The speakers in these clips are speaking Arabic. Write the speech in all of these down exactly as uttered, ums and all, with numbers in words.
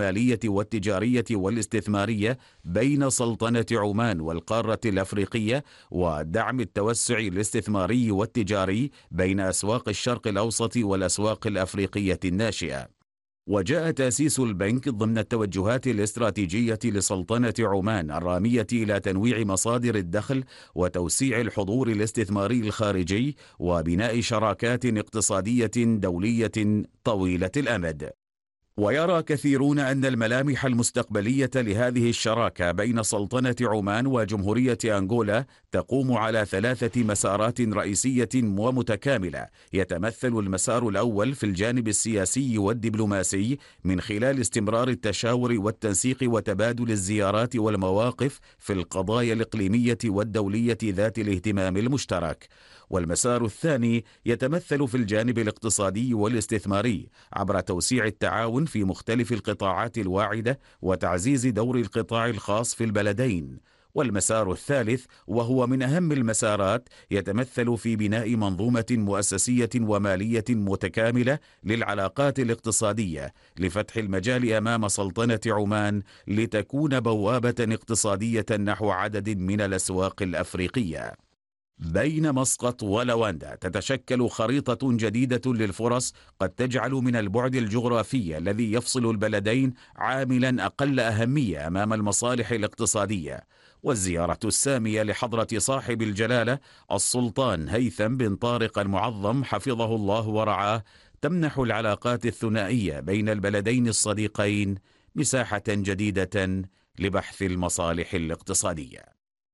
المالية والتجارية والاستثمارية بين سلطنة عمان والقارة الأفريقية، ودعم التوسع الاستثماري والتجاري بين أسواق الشرق الأوسط والأسواق الأفريقية الناشئة. وجاء تأسيس البنك ضمن التوجهات الاستراتيجية لسلطنة عمان الرامية إلى تنويع مصادر الدخل وتوسيع الحضور الاستثماري الخارجي وبناء شراكات اقتصادية دولية طويلة الأمد. ويرى كثيرون أن الملامح المستقبلية لهذه الشراكة بين سلطنة عمان وجمهورية أنغولا تقوم على ثلاثة مسارات رئيسية ومتكاملة، يتمثل المسار الأول في الجانب السياسي والدبلوماسي من خلال استمرار التشاور والتنسيق وتبادل الزيارات والمواقف في القضايا الإقليمية والدولية ذات الاهتمام المشترك. والمسار الثاني يتمثل في الجانب الاقتصادي والاستثماري عبر توسيع التعاون في مختلف القطاعات الواعدة وتعزيز دور القطاع الخاص في البلدين. والمسار الثالث وهو من أهم المسارات يتمثل في بناء منظومة مؤسسية ومالية متكاملة للعلاقات الاقتصادية لفتح المجال أمام سلطنة عمان لتكون بوابة اقتصادية نحو عدد من الأسواق الأفريقية. بين مسقط ولواندا تتشكل خريطة جديدة للفرص قد تجعل من البعد الجغرافي الذي يفصل البلدين عاملا أقل أهمية أمام المصالح الاقتصادية. والزيارة السامية لحضرة صاحب الجلالة السلطان هيثم بن طارق المعظم حفظه الله ورعاه تمنح العلاقات الثنائية بين البلدين الصديقين مساحة جديدة لبحث المصالح الاقتصادية.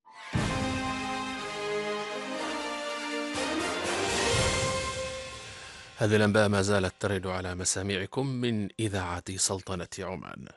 هذه الأنباء ما زالت ترد على مسامعكم من إذاعة سلطنة عمان.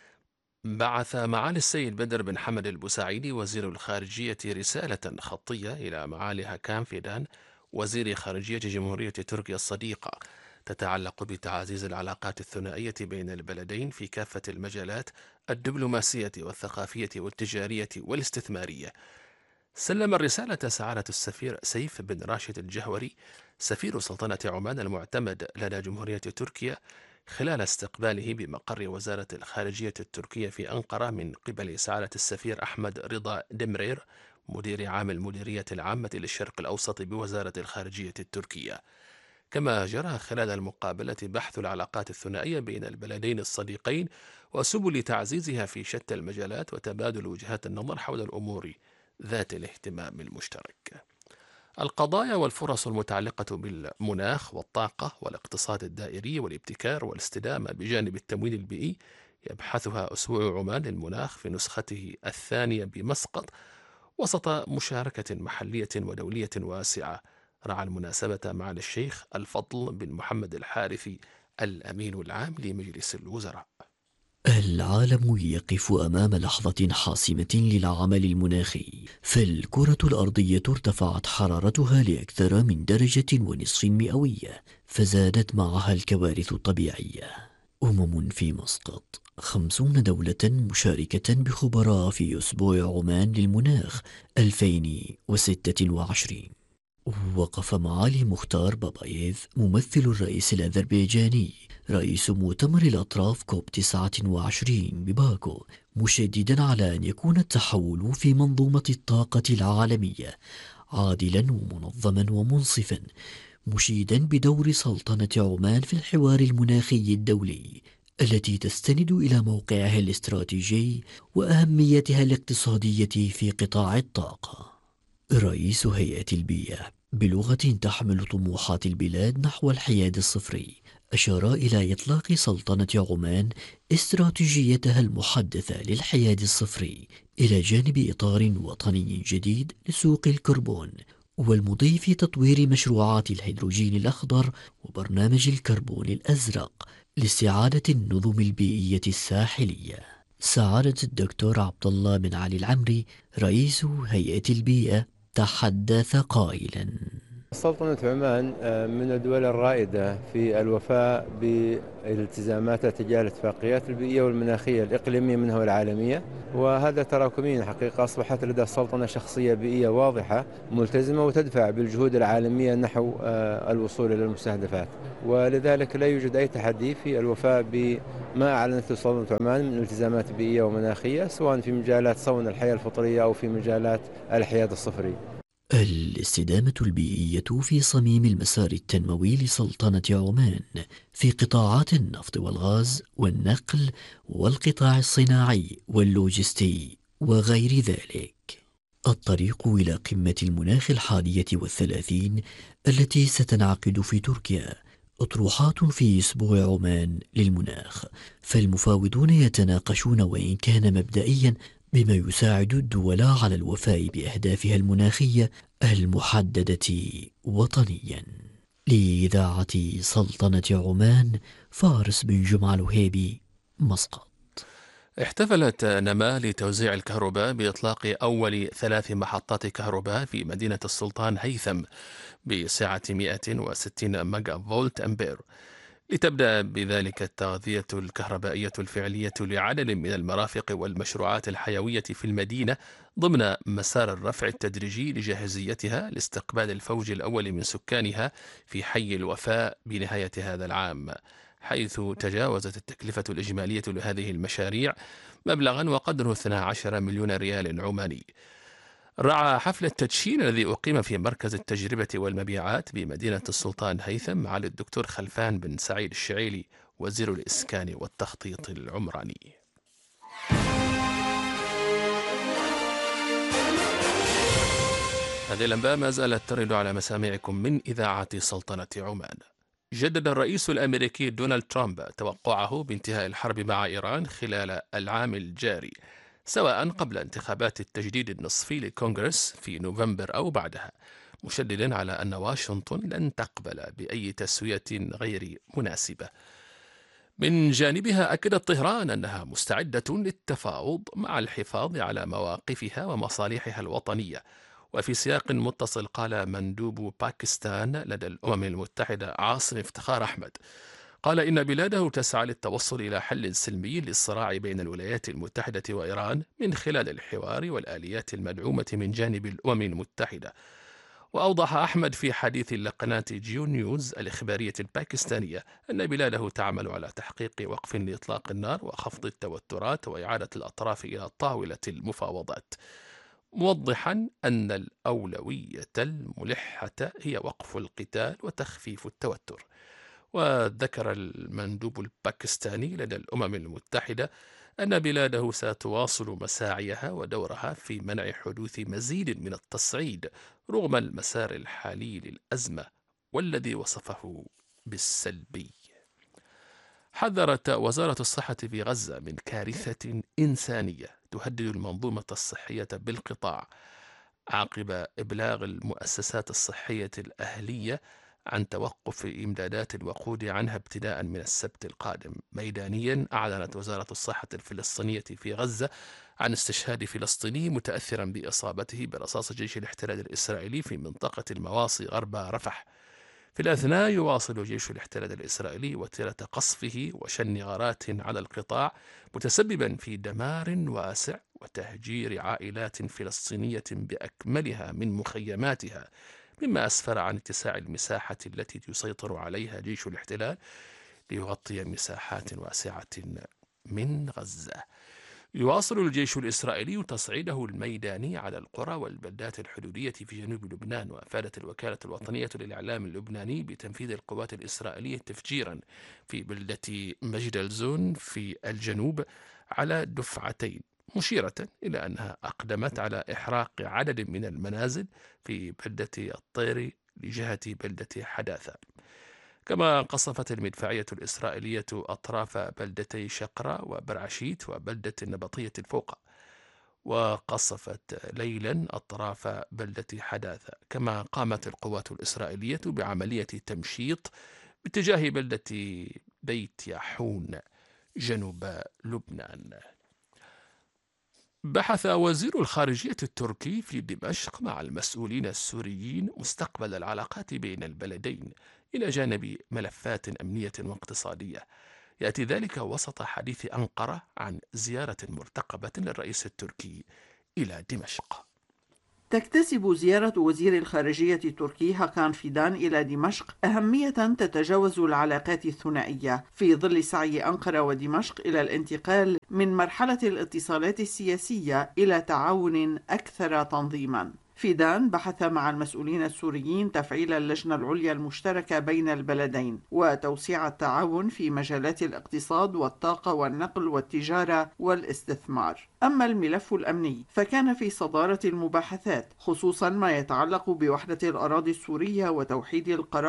بعث معالي السيد بدر بن حمد البوسعيدي وزير الخارجية رسالة خطية إلى معالي هاكان فيدان وزير خارجية جمهورية تركيا الصديقة تتعلق بتعزيز العلاقات الثنائية بين البلدين في كافة المجالات الدبلوماسية والثقافية والتجارية والاستثمارية. سلم الرسالة سعادة السفير سيف بن راشد الجهوري سفير سلطنة عمان المعتمد لدى جمهورية تركيا خلال استقباله بمقر وزارة الخارجية التركية في أنقرة من قبل سعادة السفير أحمد رضا دمرير مدير عام المديرية العامة للشرق الأوسط بوزارة الخارجية التركية. كما جرى خلال المقابلة بحث العلاقات الثنائية بين البلدين الصديقين وسبل تعزيزها في شتى المجالات وتبادل وجهات النظر حول الأمور ذات الاهتمام المشترك. القضايا والفرص المتعلقة بالمناخ والطاقة والاقتصاد الدائري والابتكار والاستدامة بجانب التمويل البيئي يبحثها أسبوع عمان للمناخ في نسخته الثانية بمسقط وسط مشاركة محلية ودولية واسعة. رعى المناسبة معالي الشيخ الفضل بن محمد الحارثي الأمين العام لمجلس الوزراء. العالم يقف أمام لحظة حاسمة للعمل المناخي، فالكرة الأرضية ارتفعت حرارتها لأكثر من درجة ونصف مئوية، فزادت معها الكوارث الطبيعية. أمم في مسقط، خمسون دولة مشاركة بخبراء في أسبوع عمان للمناخ ألفين وستة وعشرين. وقف معالي مختار بابايف ممثل الرئيس الأذربيجاني رئيس مؤتمر الأطراف كوب تسعة وعشرين بباكو مشددا على أن يكون التحول في منظومة الطاقة العالمية عادلا ومنظما ومنصفا، مشيدا بدور سلطنة عمان في الحوار المناخي الدولي التي تستند إلى موقعها الاستراتيجي وأهميتها الاقتصادية في قطاع الطاقة. رئيس هيئة البيئة بلغة تحمل طموحات البلاد نحو الحياد الصفري أشار إلى إطلاق سلطنة عمان استراتيجيتها المحدثة للحياد الصفري إلى جانب إطار وطني جديد لسوق الكربون والمضي في تطوير مشروعات الهيدروجين الأخضر وبرنامج الكربون الأزرق لاستعادة النظم البيئية الساحلية. سعادة الدكتور عبد الله بن علي العمري رئيس هيئة البيئة تحدث قائلا: سلطنة عمان من الدول الرائدة في الوفاء بالتزاماتها تجاه الاتفاقيات البيئية والمناخية الإقليمية منها والعالمية، وهذا تراكميا حقيقة أصبحت لدى السلطنة شخصية بيئية واضحة ملتزمة وتدفع بالجهود العالمية نحو الوصول إلى المستهدفات، ولذلك لا يوجد أي تحدي في الوفاء بما أعلنته سلطنة عمان من التزامات بيئية ومناخية، سواء في مجالات صون الحياة الفطرية أو في مجالات الحياد الصفري. الاستدامة البيئية في صميم المسار التنموي لسلطنة عمان في قطاعات النفط والغاز والنقل والقطاع الصناعي واللوجستي وغير ذلك. الطريق إلى قمة المناخ الحادية والثلاثين التي ستنعقد في تركيا أطروحات في أسبوع عمان للمناخ، فالمفاوضون يتناقشون وإن كان مبدئيا بما يساعد الدول على الوفاء بأهدافها المناخية المحددة وطنيا. لإذاعة سلطنة عمان، فارس بن جمعة الوهيبي، مسقط. احتفلت نما لتوزيع الكهرباء بإطلاق أول ثلاث محطات كهرباء في مدينة السلطان هيثم بسعة مئة وستين ميجا فولت أمبير، لتبدأ بذلك التغذية الكهربائية الفعلية لعدد من المرافق والمشروعات الحيوية في المدينة ضمن مسار الرفع التدريجي لجاهزيتها لاستقبال الفوج الأول من سكانها في حي الوفاء بنهاية هذا العام، حيث تجاوزت التكلفة الإجمالية لهذه المشاريع مبلغا وقدره اثني عشر مليون ريال عماني. رعى حفل التدشين الذي أقيم في مركز التجربة والمبيعات بمدينة السلطان هيثم معالي الدكتور خلفان بن سعيد الشعيلي وزير الإسكان والتخطيط العمراني. هذه الأنباء ما زالت ترد على مسامعكم من إذاعة سلطنة عمان. جدد الرئيس الأمريكي دونالد ترامب توقعه بانتهاء الحرب مع إيران خلال العام الجاري، سواء قبل انتخابات التجديد النصفي للكونغرس في نوفمبر أو بعدها، مشددا على أن واشنطن لن تقبل بأي تسوية غير مناسبة. من جانبها أكدت طهران أنها مستعدة للتفاوض مع الحفاظ على مواقفها ومصالحها الوطنية. وفي سياق متصل قال مندوب باكستان لدى الأمم المتحدة عاصم افتخار أحمد، قال إن بلاده تسعى للتوصل إلى حل سلمي للصراع بين الولايات المتحدة وإيران من خلال الحوار والآليات المدعومة من جانب الأمم المتحدة. وأوضح أحمد في حديث لقناة جيو نيوز الإخبارية الباكستانية أن بلاده تعمل على تحقيق وقف لإطلاق النار وخفض التوترات وإعادة الأطراف إلى طاولة المفاوضات، موضحا أن الأولوية الملحة هي وقف القتال وتخفيف التوتر. وذكر المندوب الباكستاني لدى الأمم المتحدة أن بلاده ستواصل مساعيها ودورها في منع حدوث مزيد من التصعيد رغم المسار الحالي للأزمة والذي وصفه بالسلبي. حذرت وزارة الصحة في غزة من كارثة إنسانية تهدد المنظومة الصحية بالقطاع عقب إبلاغ المؤسسات الصحية الأهلية عن توقف إمدادات الوقود عنها ابتداء من السبت القادم. ميدانيا أعلنت وزارة الصحة الفلسطينية في غزة عن استشهاد فلسطيني متأثرا بإصابته برصاص جيش الاحتلال الإسرائيلي في منطقة المواصي غرب رفح. في الأثناء يواصل جيش الاحتلال الإسرائيلي وتيرة قصفه وشن غارات على القطاع متسببا في دمار واسع وتهجير عائلات فلسطينية بأكملها من مخيماتها، مما أسفر عن اتساع المساحة التي يسيطر عليها جيش الاحتلال ليغطي مساحات واسعة من غزة. يواصل الجيش الإسرائيلي تصعيده الميداني على القرى والبلدات الحدودية في جنوب لبنان. وأفادت الوكالة الوطنية للإعلام اللبناني بتنفيذ القوات الإسرائيلية تفجيرا في بلدة مجدلزون في الجنوب على دفعتين، مشيرة إلى أنها أقدمت على إحراق عدد من المنازل في بلدة الطيري لجهة بلدة حداثة. كما قصفت المدفعية الإسرائيلية أطراف بلدتي شقرة وبرعشيت وبلدة النبطية الفوقة، وقصفت ليلا أطراف بلدة حداثة. كما قامت القوات الإسرائيلية بعملية تمشيط باتجاه بلدة بيت ياحون جنوب لبنان. بحث وزير الخارجية التركي في دمشق مع المسؤولين السوريين مستقبل العلاقات بين البلدين إلى جانب ملفات أمنية واقتصادية. يأتي ذلك وسط حديث أنقرة عن زيارة مرتقبة للرئيس التركي إلى دمشق. تكتسب زيارة وزير الخارجية التركي هاكان فيدان إلى دمشق أهمية تتجاوز العلاقات الثنائية في ظل سعي أنقرة ودمشق إلى الانتقال من مرحلة الاتصالات السياسية إلى تعاون أكثر تنظيما. فيدان بحث مع المسؤولين السوريين تفعيل اللجنة العليا المشتركة بين البلدين وتوسيع التعاون في مجالات الاقتصاد والطاقة والنقل والتجارة والاستثمار. أما الملف الأمني فكان في صدارة المباحثات، خصوصا ما يتعلق بوحدة الأراضي السورية وتوحيد القرار